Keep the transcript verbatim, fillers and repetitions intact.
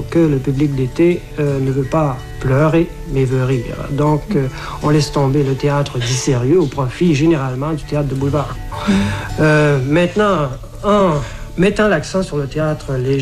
que le public d'été euh, ne veut pas pleurer, mais veut rire. Donc, euh, on laisse tomber le théâtre dit sérieux au profit généralement du théâtre de boulevard. Euh, maintenant, en mettant l'accent sur le théâtre léger,